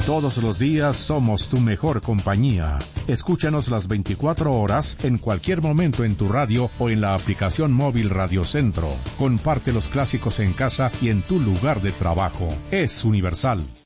Todos los días somos tu mejor compañía. Escúchanos las 24 horas, en cualquier momento en tu radio o en la aplicación móvil Radio Centro. Comparte los clásicos en casa y en tu lugar de trabajo. Es universal.